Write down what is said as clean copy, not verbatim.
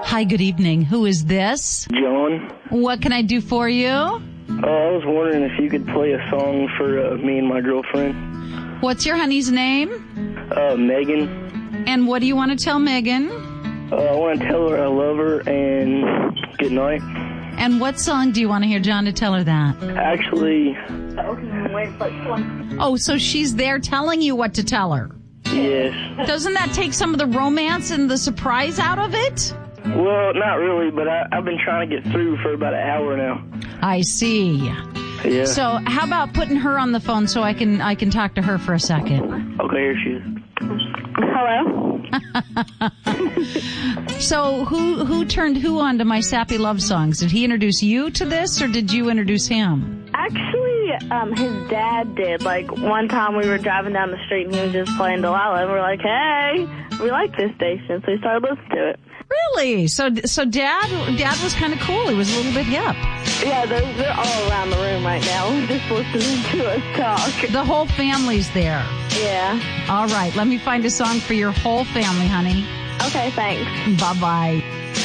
Hi, good evening. Who is this? John. What can I do for you? I was wondering if you could play a song for me and my girlfriend. What's your honey's name? Megan. And what do you want to tell Megan? I want to tell her I love her and good night. And what song do you want to hear John to tell her that? Actually... Oh, so she's there telling you what to tell her? Yes. Doesn't that take some of the romance and the surprise out of it? Well, not really, but I've been trying to get through for about an hour now. I see. Yeah. So how about putting her on the phone so I can talk to her for a second? Okay, here she is. Hello? So who turned who on to my sappy love songs? Did he introduce you to this or did you introduce him? Actually, his dad did. Like, one time we were driving down the street and he was just playing Delilah, and we're like, hey, we like this station, so we started listening to it. Really? So Dad was kind of cool. He was a little bit hip. Yeah, they're all around the room right now. We're just listening to us talk. The whole family's there. Yeah. All right, let me find a song for your whole family, honey. Okay, thanks. Bye-bye.